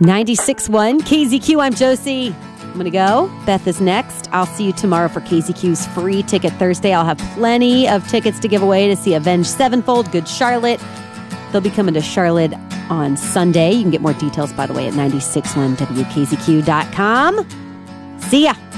96.1 KZQ, I'm Josie. I'm going to go. Beth is next. I'll see you tomorrow for KZQ's Free Ticket Thursday. I'll have plenty of tickets to give away to see Avenged Sevenfold, Good Charlotte. They'll be coming to Charlotte on Sunday. You can get more details, by the way, at 961WKZQ.com. See ya.